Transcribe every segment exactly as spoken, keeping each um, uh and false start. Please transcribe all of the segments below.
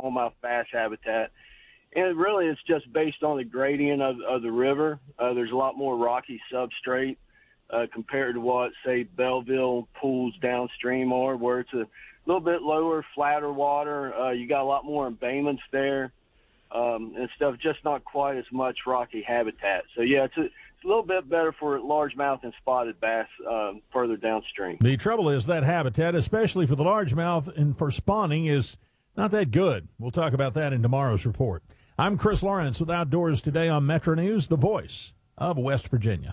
smallmouth bass habitat. And really it's just based on the gradient of, of the river. Uh, there's a lot more rocky substrate uh, compared to what, say, Belleville pools downstream are, where it's a little bit lower, flatter water. Uh, you got a lot more embayments there um, and stuff, just not quite as much rocky habitat. So, yeah, it's a, it's a little bit better for largemouth and spotted bass uh, further downstream. The trouble is that habitat, especially for the largemouth and for spawning, is not that good. We'll talk about that in tomorrow's report. I'm Chris Lawrence with Outdoors Today on Metro News, the voice of West Virginia.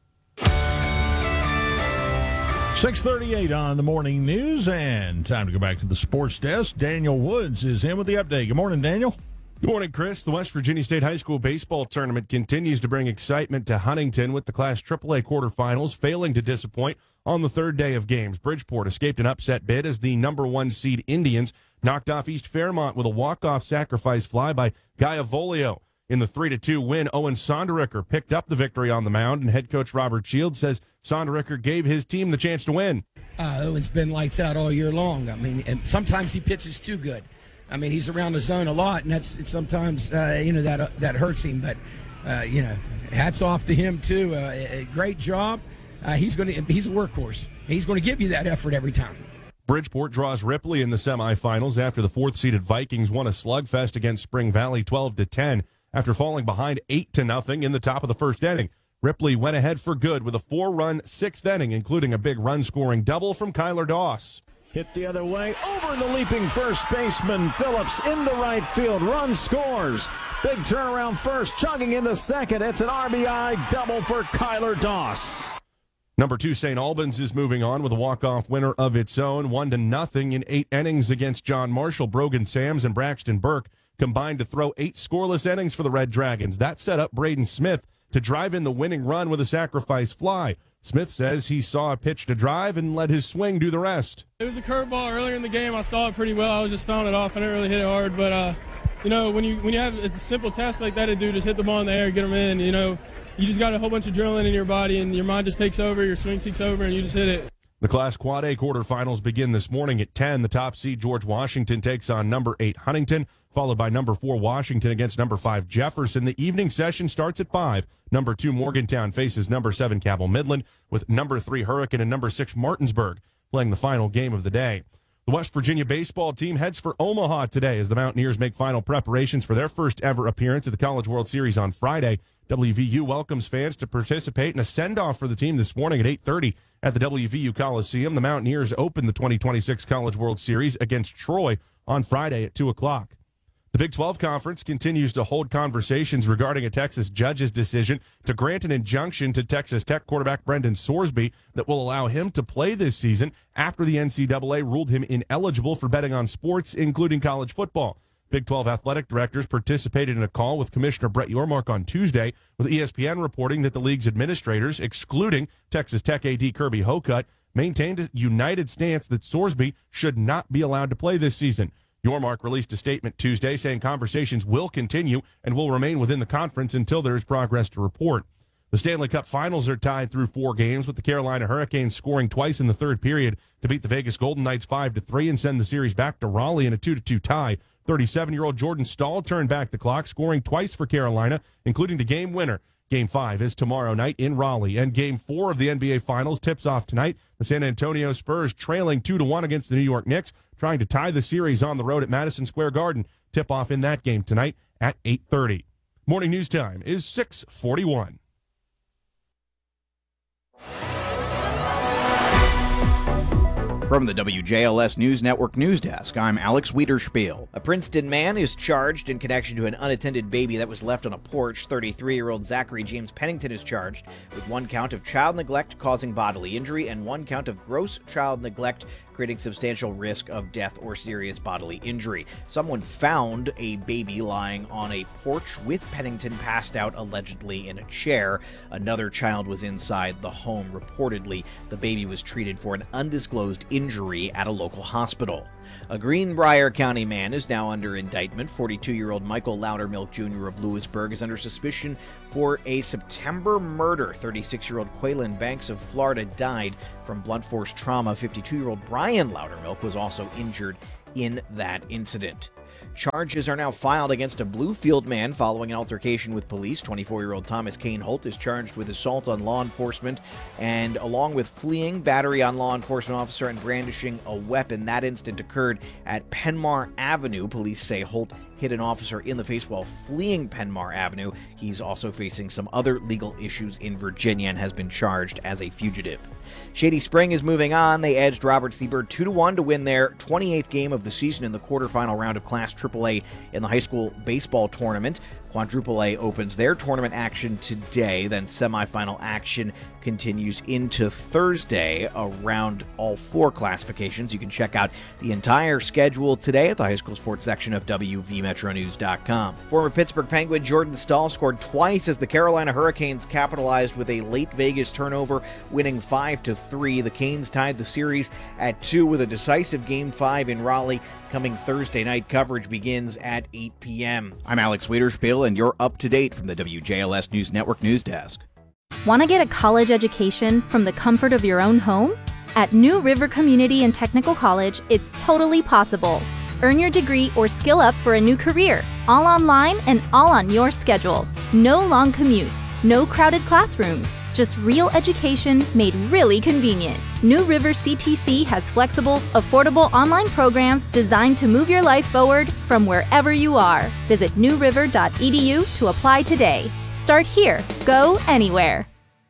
six thirty-eight on the morning news, and time to go back to the sports desk. Daniel Woods is in with the update. Good morning, Daniel. Good morning, Chris. The West Virginia State High School baseball tournament continues to bring excitement to Huntington with the Class triple A quarterfinals failing to disappoint on the third day of games. Bridgeport escaped an upset bid as the number one seed Indians knocked off East Fairmont with a walk-off sacrifice fly by Gaiavolio. In the three to two win, Owen Sonderricker picked up the victory on the mound, and head coach Robert Shields says Sonderricker gave his team the chance to win. Uh, Owen's been lights out all year long. I mean, and sometimes he pitches too good. I mean, he's around the zone a lot, and that's sometimes, uh, you know, that uh, that hurts him. But, uh, you know, hats off to him, too. Uh, a great job. Uh, he's going to he's a workhorse. He's going to give you that effort every time. Bridgeport draws Ripley in the semifinals after the fourth-seeded Vikings won a slugfest against Spring Valley twelve to ten after falling behind eight to nothing in the top of the first inning. Ripley went ahead for good with a four-run sixth inning, including a big run-scoring double from Kyler Doss. Hit the other way, over the leaping first baseman, Phillips into right field, run scores. Big turnaround first, chugging into second. It's an R B I double for Kyler Doss. Number two, Saint Albans is moving on with a walk-off winner of its own, one to nothing in eight innings against John Marshall. Brogan Sams and Braxton Burke combined to throw eight scoreless innings for the Red Dragons. That set up Braden Smith to drive in the winning run with a sacrifice fly. Smith says he saw a pitch to drive and let his swing do the rest. It was a curveball earlier in the game. I saw it pretty well. I was just fouling it off. I didn't really hit it hard, but uh, you know, when you when you have a simple task like that to do, just hit the ball in the air, get them in. You know, you just got a whole bunch of adrenaline in your body, and your mind just takes over. Your swing takes over, and you just hit it. The Class Quad A quarterfinals begin this morning at ten. The top seed George Washington takes on number eight Huntington, followed by number four Washington against number five Jefferson. The evening session starts at five. Number two Morgantown faces number seven Cabell Midland, with number three Hurricane and number six Martinsburg playing the final game of the day. The West Virginia baseball team heads for Omaha today as the Mountaineers make final preparations for their first ever appearance at the College World Series on Friday. W V U welcomes fans to participate in a send-off for the team this morning at eight thirty at the W V U Coliseum. The Mountaineers open the twenty twenty-six College World Series against Troy on Friday at two o'clock. The Big twelve Conference continues to hold conversations regarding a Texas judge's decision to grant an injunction to Texas Tech quarterback Brendan Sorsby that will allow him to play this season after the N C double A ruled him ineligible for betting on sports, including college football. Big twelve athletic directors participated in a call with Commissioner Brett Yormark on Tuesday, with E S P N reporting that the league's administrators, excluding Texas Tech A D Kirby Hocutt, maintained a united stance that Sorsby should not be allowed to play this season. Yormark released a statement Tuesday saying conversations will continue and will remain within the conference until there is progress to report. The Stanley Cup Finals are tied through four games, with the Carolina Hurricanes scoring twice in the third period to beat the Vegas Golden Knights five to three and send the series back to Raleigh in a two to two tie. thirty-seven-year-old Jordan Stahl turned back the clock, scoring twice for Carolina, including the game winner. Game five is tomorrow night in Raleigh, and Game four of the N B A Finals tips off tonight. The San Antonio Spurs trailing two to one against the New York Knicks, trying to tie the series on the road at Madison Square Garden. Tip-off in that game tonight at eight thirty. Morning news time is six forty-one. From the W J L S News Network News Desk, I'm Alex Wiederspiel. A Princeton man is charged in connection to an unattended baby that was left on a porch. thirty-three-year-old Zachary James Pennington is charged with one count of child neglect causing bodily injury and one count of gross child neglect creating substantial risk of death or serious bodily injury. Someone found a baby lying on a porch with Pennington passed out, allegedly in a chair. Another child was inside the home. Reportedly, the baby was treated for an undisclosed injury at a local hospital. A Greenbrier County man is now under indictment. forty-two-year-old Michael Loudermilk Junior of Lewisburg is under suspicion for a September murder. thirty-six-year-old Quaylen Banks of Florida died from blunt force trauma. fifty-two-year-old Brian Loudermilk was also injured in that incident. Charges are now filed against a Bluefield man following an altercation with police. twenty-four-year-old Thomas Kane Holt is charged with assault on law enforcement and along with fleeing, battery on law enforcement officer, and brandishing a weapon. That incident occurred at Penmar Avenue. Police say Holt hit an officer in the face while fleeing Penmar Avenue. He's also facing some other legal issues in Virginia and has been charged as a fugitive. Shady Spring is moving on. They edged Robert Seabird two to one to win their twenty-eighth game of the season in the quarterfinal round of Class triple A in the high school baseball tournament. Quadruple A opens their tournament action today, then semifinal action continues into Thursday around all four classifications. You can check out the entire schedule today at the high school sports section of W V Metro News dot com. Former Pittsburgh Penguin Jordan Stahl scored twice as the Carolina Hurricanes capitalized with a late Vegas turnover, winning five to three. The Canes tied the series at two with a decisive Game five in Raleigh coming Thursday night. Coverage begins at eight p.m. I'm Alex Wiederspiel, and you're up to date from the W J L S News Network News Desk. Want to get a college education from the comfort of your own home? At New River Community and Technical College, it's totally possible. Earn your degree or skill up for a new career, all online and all on your schedule. No long commutes, no crowded classrooms, just real education made really convenient. New River C T C has flexible, affordable online programs designed to move your life forward from wherever you are. Visit new river dot e d u to apply today. Start here, go anywhere.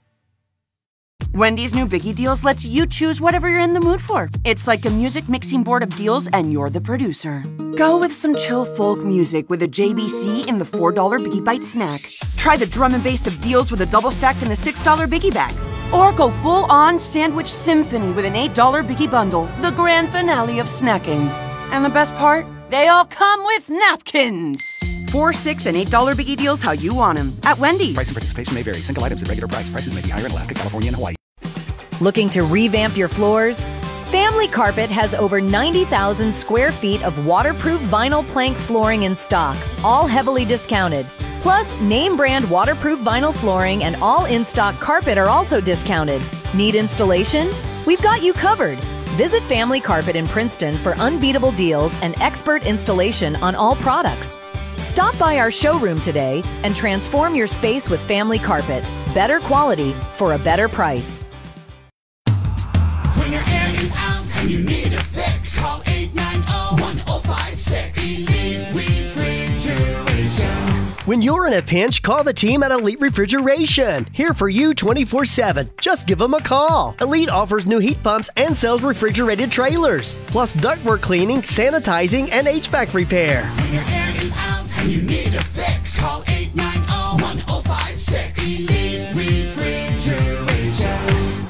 Wendy's new Biggie Deals lets you choose whatever you're in the mood for. It's like a music mixing board of deals and you're the producer. Go with some chill folk music with a J B C in the four dollar Biggie Bite snack. Try the drum and bass of deals with a double stack in the six dollar Biggie Bag. Or go full-on sandwich symphony with an eight dollar Biggie Bundle, the grand finale of snacking. And the best part? They all come with napkins. Four, six, and eight dollar Biggie Deals how you want them at Wendy's. Price and participation may vary. Single items at regular price. Prices may be higher in Alaska, California, and Hawaii. Looking to revamp your floors? Family Carpet has over ninety thousand square feet of waterproof vinyl plank flooring in stock, all heavily discounted. Plus, name brand waterproof vinyl flooring and all in-stock carpet are also discounted. Need installation? We've got you covered. Visit Family Carpet in Princeton for unbeatable deals and expert installation on all products. Stop by our showroom today and transform your space with Family Carpet. Better quality for a better price. When your air is out and you need a fix, call eight nine zero, one zero five six. Elite Refrigeration. When you're in a pinch, call the team at Elite Refrigeration. Here for you twenty-four seven. Just give them a call. Elite offers new heat pumps and sells refrigerated trailers, plus ductwork cleaning, sanitizing, and H V A C repair. When your air is out and you need a fix, call eight nine zero, one zero five six. Elite Refrigeration.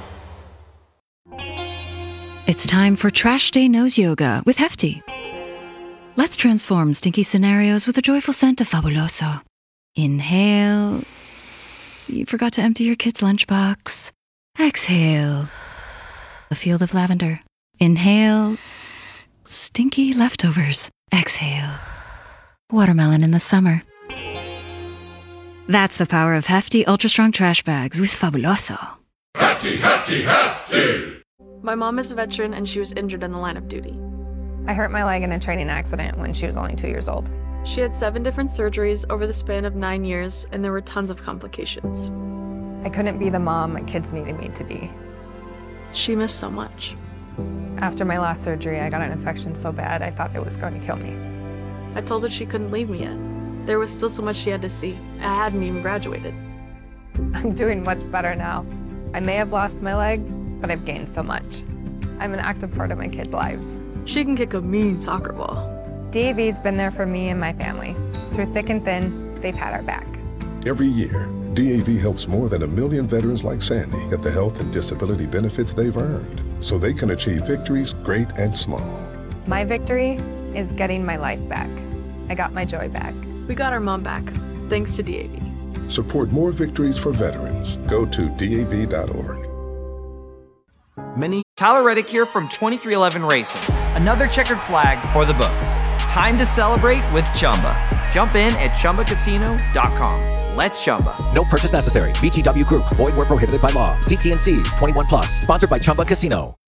It's time for Trash Day Nose Yoga with Hefty. Let's transform stinky scenarios with a joyful scent of Fabuloso. Inhale. You forgot to empty your kid's lunchbox. Exhale. A field of lavender. Inhale. Stinky leftovers. Exhale. Watermelon in the summer. That's the power of Hefty Ultra Strong Trash Bags with Fabuloso. Hefty, hefty, hefty! My mom is a veteran and she was injured in the line of duty. I hurt my leg in a training accident when she was only two years old. She had seven different surgeries over the span of nine years, and there were tons of complications. I couldn't be the mom my kids needed me to be. She missed so much. After my last surgery, I got an infection so bad I thought it was going to kill me. I told her she couldn't leave me yet. There was still so much she had to see. I hadn't even graduated. I'm doing much better now. I may have lost my leg, but I've gained so much. I'm an active part of my kids' lives. She can kick a mean soccer ball. D A V's been there for me and my family. Through thick and thin, they've had our back. Every year, D A V helps more than a million veterans like Sandy get the health and disability benefits they've earned, so they can achieve victories great and small. My victory is getting my life back. I got my joy back. We got our mom back, thanks to D A V. Support more victories for veterans. Go to D A V dot org. Many Tyler Reddick here from twenty-three eleven Racing. Another checkered flag for the books. Time to celebrate with Chumba. Jump in at Chumba Casino dot com. Let's Chumba. No purchase necessary. B G W Group. Void where prohibited by law. C T and C. twenty-one plus. Sponsored by Chumba Casino.